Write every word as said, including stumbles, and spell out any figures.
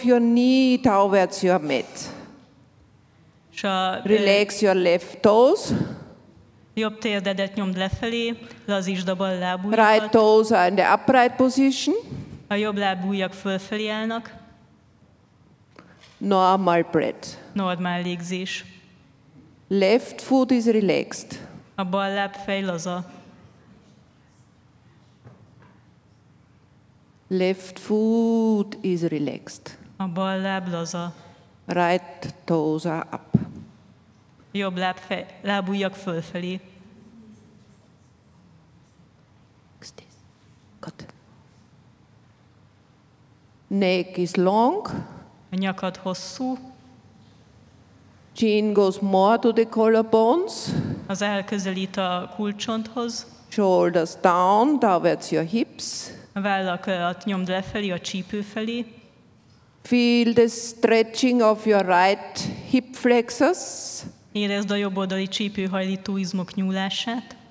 of your knee towards your mat. És a Relax your left toes. jobb térdedet nyomd lefelé, lazítsd a bal Right lábujjakat. toes are in the upright position. A jobb lábujjak fölfelé állnak. Normal breath. Normál légzés. Left foot is relaxed. A bal lábfej laza. Left foot is relaxed. A bal láb laza. Right toes are up. Jobb lábfej, lábujjak fölfelé. Good. Neck is long. A nyakad hosszú. Chin goes more to the collarbones. Az elközelít a kulcsonthoz. Shoulders down towards your hips. A vállakat nyomd lefelé, a csípő felé. Feel the stretching of your right hip flexors. Érezd a jobb oldali csípőhajlító izmok nyúlását.